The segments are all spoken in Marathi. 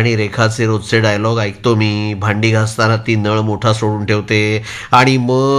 आणि रेखाचे रोजचे डायलॉग ऐकतो मी. भांडी घासताना ती नळ मोठा सोडून ठेवते आणि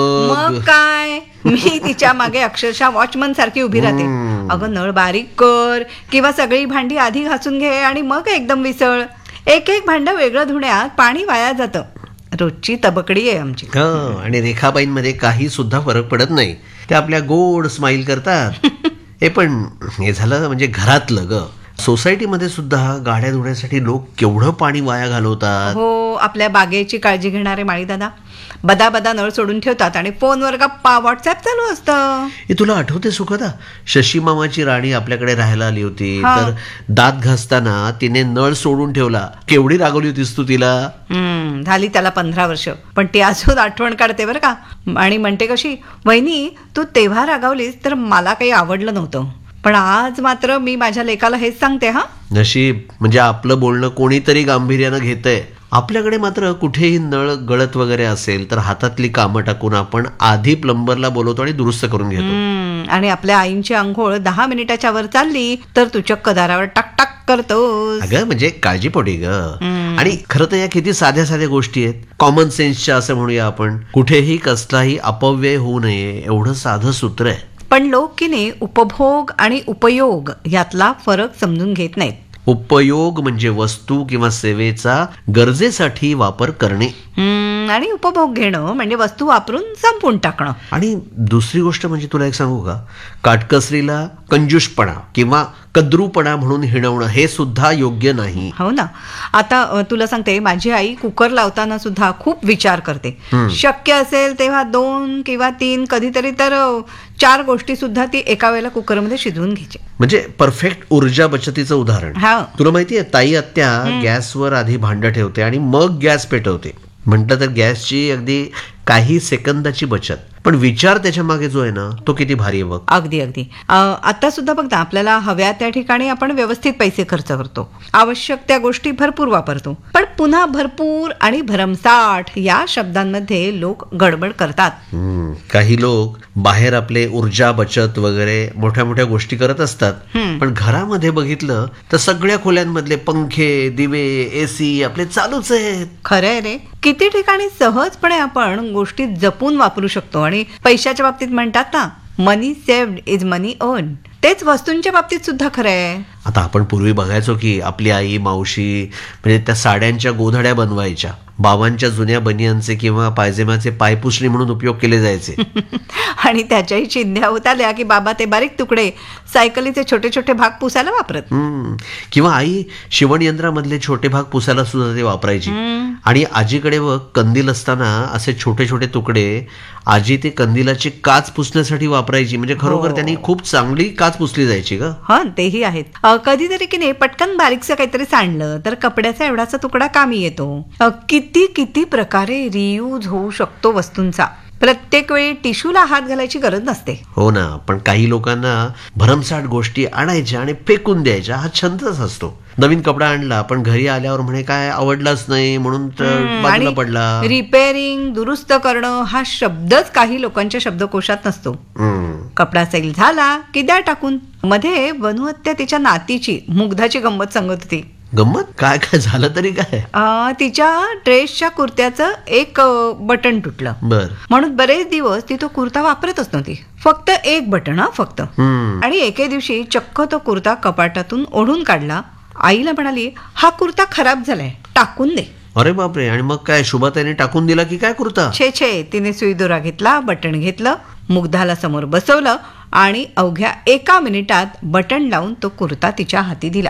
मग काय मी तिच्या मागे अक्षरशः वॉचमन सारखी उभी राहते. अगं नळ बारीक कर किंवा सगळी भांडी आधी घासून घे आणि मग एकदम विसळ. एक एक भांडं वेगळं धुण्यात पाणी वाया जातं. रोजची तबकडी आहे आमची. आणि रेखाबाईंमध्ये काही सुद्धा फरक पडत नाही. ते आपल्या गोड स्माइल करतात. हे पण हे झालं म्हणजे घरातलं ग. सोसायटीमध्ये सुद्धा गाड्या धुण्यासाठी लोक केवढं पाणी वाया घालवतात. हो, आपल्या बागेची काळजी घेणारे माळी दादा बदा बदा नळ सोडून ठेवतात आणि फोनवर गप्पा व्हॉट्सअप चालू असतं. हे तुला आठवते सुखदा, शशी मामाची राणी आपल्याकडे राहायला आली होती. तर दात घासताना तिने नळ सोडून ठेवला. केवढी रागवली होतीस तू तिला. झाली त्याला 15 वर्ष, पण ती अजून आठवण काढते बरं का. आणि म्हणते कशी, वहिनी तू तेव्हा रागावलीस तर मला काही आवडलं नव्हतं, पण आज मात्र मी माझ्या लेकाला हेच सांगते. नशीब म्हणजे आपलं बोलणं कोणीतरी गांभीर्यानं घेतंय. आपल्याकडे मात्र कुठेही नळ गळत वगैरे असेल तर हातातली कामं टाकून आपण आधी प्लंबरला बोलवतो आणि दुरुस्त करून घेतो. आणि आपल्या आईंची अंघोळ 10 मिनिटाच्या वर चालली तर तू चक्क दारावर टाक टाक करतोस. अगं म्हणजे काळजीपोटी ग. आणि खरं तर या किती साध्या साध्या गोष्टी आहेत. कॉमन सेन्सच्या असं म्हणूया आपण. कुठेही कसलाही अपव्यय होऊ नये एवढं साधं सूत्र आहे. पण लोक की नाही उपभोग आणि उपयोग यातला फरक समजून घेत नाहीत. उपयोग म्हणजे वस्तू किंवा सेवेचा गरजेसाठी वापर करणे आणि उपभोग घेणं म्हणजे वस्तू वापरून संपवून टाकणं. आणि दुसरी गोष्ट म्हणजे तुला एक सांगू का, काटकसरीला कंजूषपणा किंवा कद्रूपणा म्हणून हिणवणं हे सुद्धा योग्य नाही. हो ना. आता तुला सांगते, माझी आई कुकर लावताना सुद्धा खूप विचार करते. शक्य असेल तेव्हा 2 किंवा 3 कधीतरी तर 4 गोष्टी सुद्धा ती एका वेळेला कुकरमध्ये शिजवून घ्यायची. म्हणजे परफेक्ट ऊर्जा बचतीचं उदाहरण. तुला माहितीये, ताई आत्या गॅसवर आधी भांडं ठेवते आणि मग गॅस पेटवते. म्हटलं तर गॅसची अगदी काही सेकंदाची बचत, पण विचार त्याच्या मागे जो आहे ना तो किती भारी आहे बघ. अगदी अगदी. आता सुद्धा बघ ना, आपल्याला हव्या त्या ठिकाणी आपण व्यवस्थित पैसे खर्च करतो, आवश्यक त्या गोष्टी भरपूर वापरतो, पण पुन्हा भरपूर आणि भरमसाठ या शब्दांमध्ये लोक गडबड करतात. काही लोक बाहेर आपले ऊर्जा बचत वगैरे मोठ्या मोठ्या गोष्टी करत असतात, पण घरामध्ये बघितलं तर सगळ्या खोल्यांमधले पंखे, दिवे, एसी आपले चालूच आहेत. खरंय रे. किती ठिकाणी सहजपणे आपण गोष्टी जपून वापरू शकतो. आणि पैशाच्या बाबतीत म्हणतात ना, मनी सेव्ड इज मनी अर्न. तेच वस्तूंच्या बाबतीत सुद्धा खरं आहे. आता आपण पूर्वी बघायचो की आपली आई मावशी म्हणजे त्या साड्यांच्या गोधड्या बनवायच्या. बाबांच्या जुन्या बनियांचे किंवा पायजेमाचे पायपुसणी म्हणून उपयोग केले जायचे. आणि त्याच्याही चिंध्या होताल्या की बाबा ते बारीक तुकडे सायकलीचे छोटे छोटे भाग पुसायला वापरत. किंवा आई शिवण यंत्रामधले छोटे भाग पुसायला सुद्धा ते वापरायची. आणि आजीकडे व कंदील असताना असे छोटे छोटे तुकडे आजी ते कंदिलाची काच पुसण्यासाठी वापरायची. म्हणजे खरोखर त्यांनी खूप चांगली काच पुसली जायची का. हा, तेही आहेत. कधीतरी की नाही पटकन बारीकचं काहीतरी सांडलं तर कपड्याचा एवढासा तुकडा कामी येतो. किती किती प्रकारे रियूज होऊ शकतो वस्तूंचा. प्रत्येक वेळी टिश्यूला हात घालायची गरज नसते. हो ना. पण काही लोकांना भरमसाठ गोष्टी आणायच्या आणि फेकून द्यायच्या हा छंदच असतो. नवीन कपडा आणला पण घरी आल्यावर म्हणे काय आवडलाच नाही म्हणून बाजूला पडला. रिपेअरिंग, दुरुस्त करणं हा शब्दच काही लोकांच्या शब्दकोशात नसतो. कपडा सेल झाला की द्या टाकून. मध्ये वनहत्या तिच्या नातीची मुग्धाची गंमत सांगत होती. गंमत काय काय झालं तरी काय. तिच्या ड्रेसच्या कुर्त्याचं एक बटन तुटलं. म्हणून बरेच दिवस ती तो कुर्ता वापरतच नव्हती. फक्त एक बटन फक्त. आणि एके दिवशी चक्क तो कुर्ता कपाटातून ओढून काढला. आईला म्हणाली, हा कुर्ता खराब झालाय, टाकून दे. अरे बापरे. आणि मग काय शुभाताईने टाकून दिला की काय कुर्ता. छे. तिने सुईदोरा घेतला, बटन घेतलं, मुग्धाला समोर बसवलं आणि अवघ्या 1 मिनिटात बटन लावून तो कुर्ता तिच्या हाती दिला.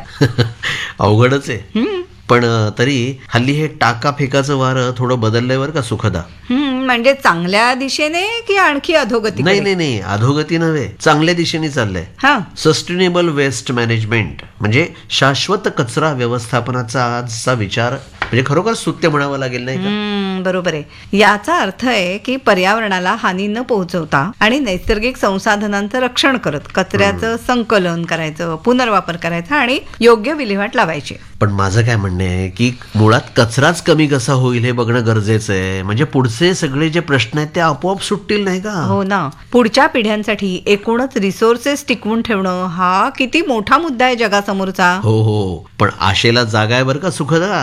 अवघडच आहे. पण तरी हल्ली हे टाका फेकाचं वारं थोडं बदललंय बरं का सुखदा. म्हणजे चांगल्या दिशेने की आणखी अधोगती. नाही अधोगती नव्हे, चांगल्या दिशेने चाललंय. सस्टेनेबल वेस्ट मॅनेजमेंट म्हणजे शाश्वत कचरा व्यवस्थापनाचा आजचा विचार म्हणजे खरोखर स्तुत्य म्हणावं लागेल नाही का. बरोबर आहे. याचा अर्थ आहे की पर्यावरणाला हानी न पोहोचवता आणि नैसर्गिक संसाधनांचं रक्षण करत कचऱ्याचं संकलन करायचं, पुनर्वापर करायचा आणि योग्य विल्हेवाट लावायची. पण माझं काय म्हणणं आहे की मुळात कचराच कमी कसा होईल हे बघणं गरजेचं आहे. म्हणजे पुढचे सगळे जे प्रश्न आहेत ते आपोआप सुटतील नाही का. हो ना. पुढच्या पिढ्यांसाठी एकूणच रिसोर्सेस टिकवून ठेवणं हा किती मोठा मुद्दा आहे जगासमोरचा. हो. पण आशेला जागा आहे बरं का सुखदा.